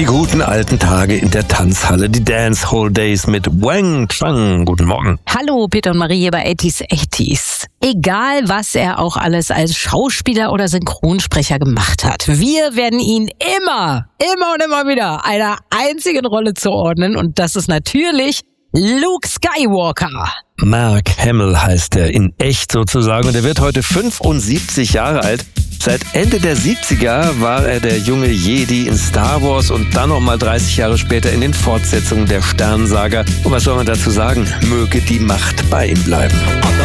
Die guten alten Tage in der Tanzhalle, die Dance Hall Days mit Wang Chang. Guten Morgen. Hallo, Peter und Marie hier bei 80s 80s. Egal, was er auch alles als Schauspieler oder Synchronsprecher gemacht hat, wir werden ihn immer und immer wieder einer einzigen Rolle zuordnen und das ist natürlich Luke Skywalker. Mark Hamill heißt er, in echt sozusagen, und er wird heute 75 Jahre alt. Seit Ende der 70er war er der junge Jedi in Star Wars und dann nochmal 30 Jahre später in den Fortsetzungen der Sternsaga. Und was soll man dazu sagen? Möge die Macht bei ihm bleiben.